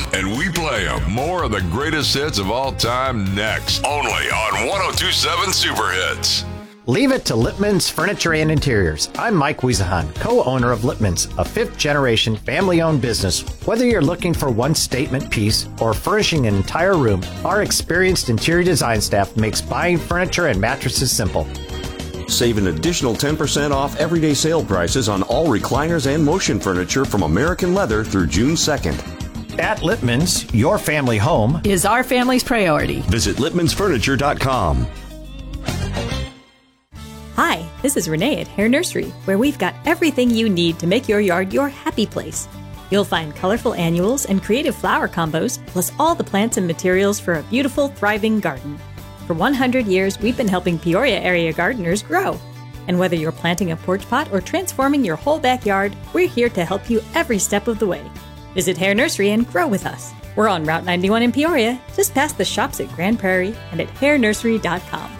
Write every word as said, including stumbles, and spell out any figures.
and we play them. More of the greatest hits of all time next. Only on one oh two point seven Super Hits. Leave it to Lippman's Furniture and Interiors. I'm Mike Wiesahan, co-owner of Lippman's, a fifth-generation family-owned business. Whether you're looking for one statement piece or furnishing an entire room, our experienced interior design staff makes buying furniture and mattresses simple. Save an additional ten percent off everyday sale prices on all recliners and motion furniture from American Leather through June second. At Lippman's, your family home is our family's priority. Visit Lippmans Furniture dot com. Hi, this is Renee at Hair Nursery, where we've got everything you need to make your yard your happy place. You'll find colorful annuals and creative flower combos, plus all the plants and materials for a beautiful, thriving garden. For one hundred years, we've been helping Peoria area gardeners grow. And whether you're planting a porch pot or transforming your whole backyard, we're here to help you every step of the way. Visit Hair Nursery and grow with us. We're on Route ninety-one in Peoria, just past the shops at Grand Prairie, and at hair nursery dot com.